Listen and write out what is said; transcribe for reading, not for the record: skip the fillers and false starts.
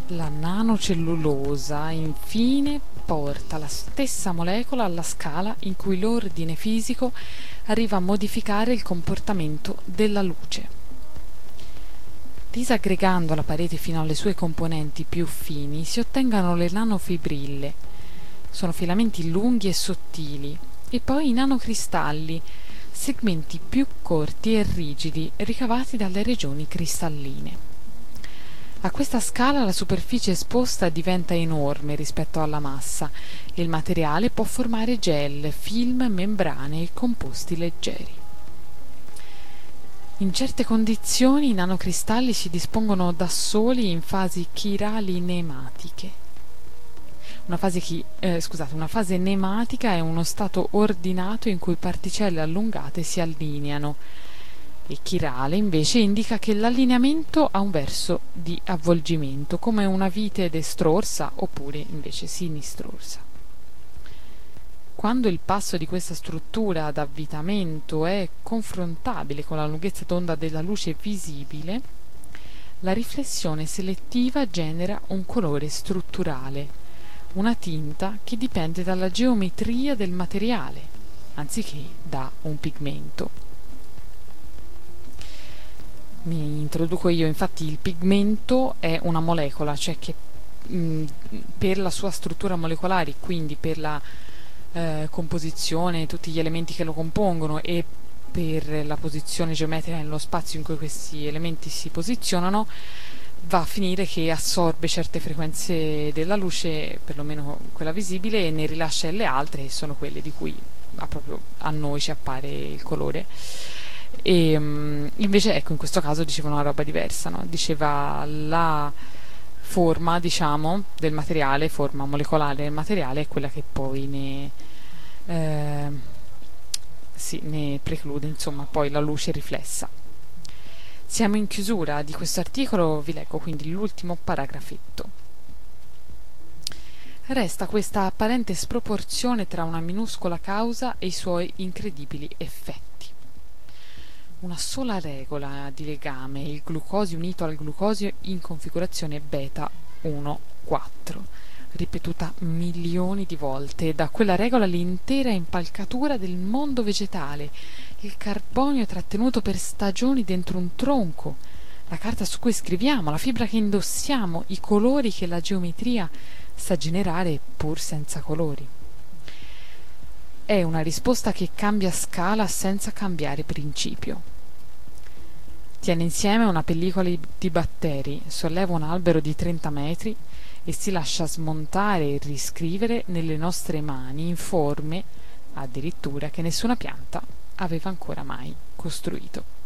La nanocellulosa, infine, porta la stessa molecola alla scala in cui l'ordine fisico arriva a modificare il comportamento della luce. Disaggregando la parete fino alle sue componenti più fini si ottengono le nanofibrille. Sono filamenti lunghi e sottili, e poi i nanocristalli, segmenti più corti e rigidi ricavati dalle regioni cristalline. A questa scala la superficie esposta diventa enorme rispetto alla massa e il materiale può formare gel, film, membrane e composti leggeri. In certe condizioni i nanocristalli si dispongono da soli in fasi chirali nematiche. Una fase nematica è uno stato ordinato in cui particelle allungate si allineano. E chirale invece indica che l'allineamento ha un verso di avvolgimento, come una vite destrorsa oppure invece sinistrorsa. Quando il passo di questa struttura ad avvitamento è confrontabile con la lunghezza d'onda della luce visibile, la riflessione selettiva genera un colore strutturale, una tinta che dipende dalla geometria del materiale, anziché da un pigmento. Mi introduco io, infatti il pigmento è una molecola, cioè che per la sua struttura molecolare, quindi per la composizione, tutti gli elementi che lo compongono e per la posizione geometrica nello spazio in cui questi elementi si posizionano, va a finire che assorbe certe frequenze della luce, perlomeno quella visibile, e ne rilascia le altre, che sono quelle di cui proprio a noi ci appare il colore. E invece ecco, in questo caso diceva una roba diversa, no? Diceva la forma, diciamo, del materiale, forma molecolare del materiale è quella che poi ne preclude, insomma, poi la luce riflessa. Siamo in chiusura di questo articolo, vi leggo quindi l'ultimo paragrafetto. Resta questa apparente sproporzione tra una minuscola causa e i suoi incredibili effetti. Una sola regola di legame, il glucosio unito al glucosio in configurazione beta 1,4, ripetuta milioni di volte, e da quella regola l'intera impalcatura del mondo vegetale, il carbonio trattenuto per stagioni dentro un tronco, la carta su cui scriviamo, la fibra che indossiamo, i colori che la geometria sa generare pur senza colori. È una risposta che cambia scala senza cambiare principio. Tiene insieme una pellicola di batteri, solleva un albero di 30 metri e si lascia smontare e riscrivere nelle nostre mani in forme, addirittura, che nessuna pianta aveva ancora mai costruito.